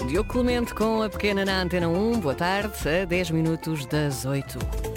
Diogo Clemente com a pequena na Antena 1. Boa tarde, a 10 minutos das 8.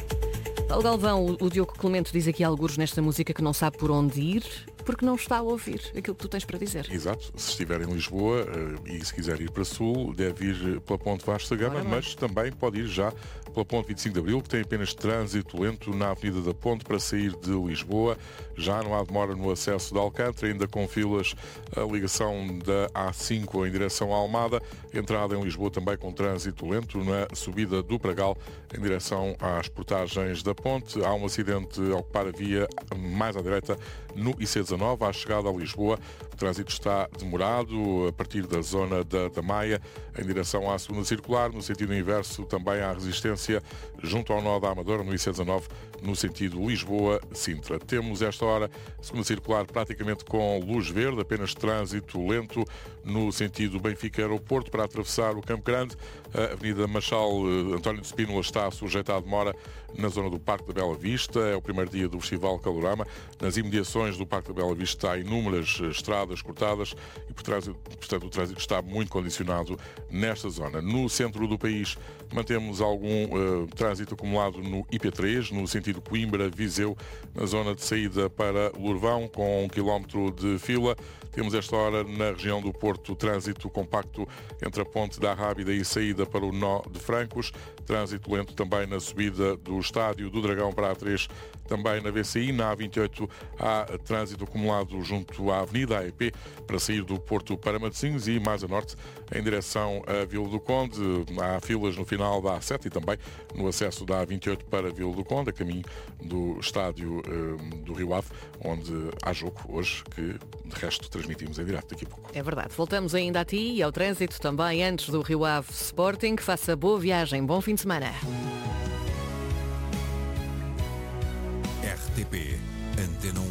Paulo Galvão, o Diogo Clemente diz aqui algures nesta música que não sabe por onde ir, porque não está a ouvir aquilo que tu tens para dizer. Exato. Se estiver em Lisboa e se quiser ir para Sul, deve ir pela Ponte Vasco da Gama, mas também pode ir já pela Ponte 25 de Abril, que tem apenas trânsito lento na Avenida da Ponte para sair de Lisboa. Já não há demora no acesso de Alcântara, ainda com filas a ligação da A5 em direção à Almada. Entrada em Lisboa também com trânsito lento na subida do Pragal em direção às portagens da Ponte. Há um acidente a ocupar a via mais à direita no IC19, à chegada a Lisboa. O trânsito está demorado a partir da zona da Maia em direção à segunda circular. No sentido inverso também há resistência junto ao nó da Amadora no IC19 no sentido Lisboa-Sintra. Temos esta hora segunda circular praticamente com luz verde, apenas trânsito lento no sentido Benfica-Aeroporto para atravessar o Campo Grande. A Avenida Marechal António de Spínola está sujeita à demora na zona do Parque da Bela Vista. É o primeiro dia do Festival Calorama. Nas imediações do Parque da Bela Vista há inúmeras estradas cortadas e, portanto, o trânsito está muito condicionado nesta zona. No centro do país mantemos algum trânsito acumulado no IP3, no sentido Coimbra-Viseu, na zona de saída para Lourvão, com 1 km de fila. Temos esta hora na região do Porto trânsito compacto entre a Ponte da Rábida e saída para o Nó de Francos. Trânsito lento também na subida do Estádio do Dragão para a A3, também na VCI. Na A28 há trânsito acumulado junto à Avenida AEP para sair do Porto para Matosinhos e mais a norte em direção a Vila do Conde. Há filas no final da A7 e também no acesso da A28 para Vila do Conde, a caminho do Estádio do Rio Ave, onde há jogo hoje que, de resto, transmitimos em direto daqui a pouco. É verdade. Voltamos ainda a ti e ao trânsito também antes do Rio Ave Sporting. Faça boa viagem. Bom fim de semana. RTP Antena 1.